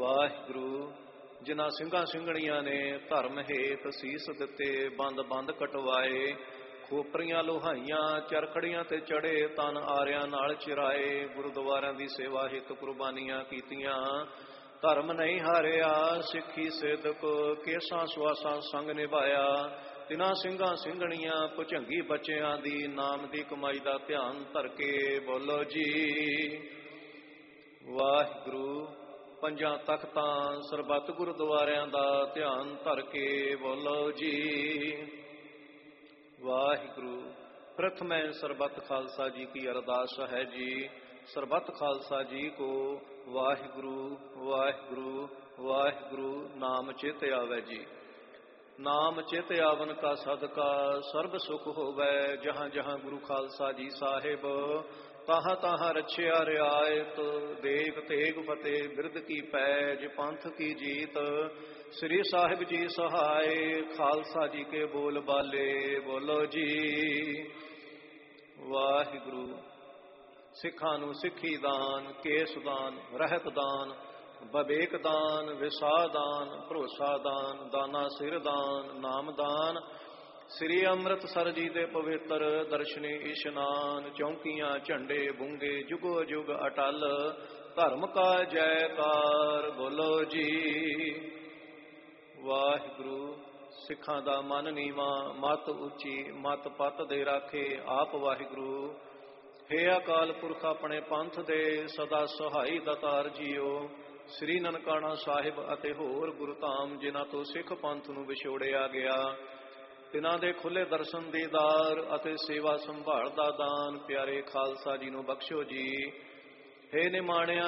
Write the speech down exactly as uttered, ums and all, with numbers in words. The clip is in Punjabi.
ਵਾਹਿਗੁਰੂ। ਜਿਨ੍ਹਾਂ ਸਿੰਘਾਂ ਸਿੰਘਣੀਆਂ ਨੇ ਧਰਮ ਹੇਤ ਸੀਸ ਦਿੱਤੇ, ਬੰਦ ਬੰਦ ਕਟਵਾਏ, ਖੋਪਰੀਆਂ ਲੋਹਾਈਆਂ ਚਰਖੜੀਆਂ ਤੇ ਚੜੇ, ਤਨ ਆਰਿਆਂ ਨਾਲ ਚਿਰਾਏ, ਗੁਰਦੁਆਰਿਆਂ ਦੀ ਸੇਵਾ ਹਿਤ ਕੁਰਬਾਨੀਆਂ ਕੀਤੀਆਂ, ਧਰਮ ਨਹੀਂ ਹਾਰਿਆ, ਸਿੱਖੀ ਸਿਦਕ ਕੇਸਾਂ ਸੁਆਸਾਂ ਸੰਗ ਨਿਭਾਇਆ। ਤਿਨਾਂ ਸਿੰਘਾਂ ਸਿੰਘਣੀਆਂ ਭੁਜੰਗੀ ਬੱਚਿਆਂ ਦੀ ਨਾਮ ਦੀ ਕਮਾਈ ਦਾ ਧਿਆਨ ਧਰ ਕੇ ਬੋਲੋ ਜੀ ਵਾਹਿਗੁਰੂ। ਪੰਜਾਂ ਤਖਤਾਂ ਸਰਬੱਤ ਗੁਰਦੁਆਰਿਆਂ ਦਾ ਧਿਆਨ ਧਰ ਕੇ ਬੋਲੋ ਜੀ ਵਾਹਿਗੁਰੂ। ਪ੍ਰਥਮੈ ਸਰਬੱਤ ਖਾਲਸਾ ਜੀ ਕੀ ਅਰਦਾਸ ਹੈ ਜੀ। ਸਰਬੱਤ ਖਾਲਸਾ ਜੀ ਕੋ ਵਾਹਿਗੁਰੂ ਵਾਹਿਗੁਰੂ ਵਾਹਿਗੁਰੂ ਨਾਮ ਚਿਤ ਆਵੈ ਜੀ। ਨਾਮ ਚਿਤ ਆਵਨ ਕਾ ਸਦਕਾ ਸਰਬ ਸੁਖ ਹੋਵੈ। ਜਹਾਂ ਜਹਾਂ ਗੁਰੂ ਖਾਲਸਾ ਜੀ ਸਾਹਿਬ, ਤਾਹਾਂ ਤਾਹਾਂ ਰਛਿਆ ਰਿਆਇਤ। ਦੇਗ ਤੇਗ ਫਤਿਹ ਬਿਰਦ ਕੀ ਪੈਜ, ਪੰਥ ਕੀ ਜੀਤ। ਸ੍ਰੀ ਸਾਹਿਬ ਜੀ ਸਹਾਏ, ਖਾਲਸਾ ਜੀ ਕੇ ਬੋਲ ਬਾਲੇ ਬੋਲੋ ਜੀ ਵਾਹਿਗੁਰੂ। ਸਿੱਖਾਂ ਨੂੰ ਸਿੱਖੀ ਦਾਨ, ਕੇਸ ਦਾਨ, ਰਹਿਤ ਦਾਨ, ਵਿਵੇਕ ਦਾਨ, ਵਿਸਾਹ ਦਾਨ, ਭਰੋਸਾ ਦਾਨ, ਦਾਨਾ ਸਿਰ ਦਾਨ, ਨਾਮ ਦਾਨ। ਸ੍ਰੀ ਅੰਮ੍ਰਿਤਸਰ ਜੀ ਦੇ ਪਵਿੱਤਰ ਦਰਸ਼ਨੀ ਇਸ਼ਨਾਨ, ਚੌਂਕੀਆਂ ਝੰਡੇ ਬੁੰਗੇ ਜੁਗੋ ਜੁਗ ਅਟਲ। ਧਰਮ ਕਾ ਜੈਕਾਰ ਬੋਲੋ ਜੀ ਵਾਹਿਗੁਰੂ। ਸਿੱਖਾਂ ਦਾ ਮਨ ਨੀਵਾਂ, ਮਤ ਉੱਚੀ, ਮਤ ਪੱਤ ਦੇ ਰਾਖੇ ਆਪ ਵਾਹਿਗੁਰੂ। ਹੇ ਅਕਾਲ ਪੁਰਖ ਆਪਣੇ ਪੰਥ ਦੇ ਸਦਾ ਸਹਾਈ ਦਾਤਾਰ ਜੀਓ। ਸ੍ਰੀ ਨਨਕਾਣਾ ਸਾਹਿਬ ਅਤੇ ਹੋਰ ਗੁਰਧਾਮ ਜਿਨ੍ਹਾਂ ਤੋਂ ਸਿੱਖ ਪੰਥ ਨੂੰ ਵਿਛੋੜਿਆ ਗਿਆ, ਤਿਨਾਂ ਦੇ ਖੁੱਲੇ ਦਰਸ਼ਨ ਦੀਦਾਰ ਅਤੇ ਸੇਵਾ ਸੰਭਾਲ ਦਾ ਦਾਨ ਪਿਆਰੇ ਖਾਲਸਾ ਜੀ ਨੂੰ ਬਖਸ਼ੋ ਜੀ। ਹੇ ਨਿਮਾਣਿਆ